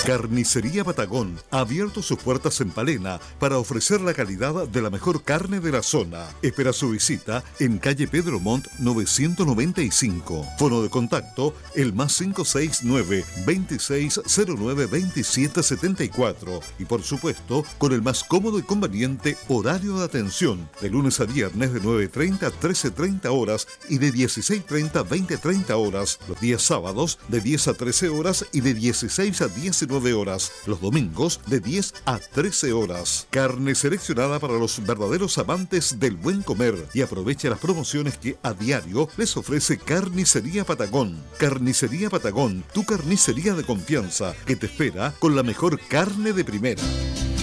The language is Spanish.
Carnicería Patagón ha abierto sus puertas en Palena para ofrecer la calidad de la mejor carne de la zona. Espera su visita en calle Pedro Montt 995. Fono de contacto el +569 2609 2774 y por supuesto con el más cómodo y conveniente horario de atención de lunes a viernes de 9:30 a 13:30 horas y de 16:30 a 20:30 horas. Los días sábados de 10 a 13 horas y de 16 a 19 horas, los domingos de 10 a 13 horas. Carne seleccionada para los verdaderos amantes del buen comer y aprovecha las promociones que a diario les ofrece Carnicería Patagón. Carnicería Patagón, tu carnicería de confianza que te espera con la mejor carne de primera.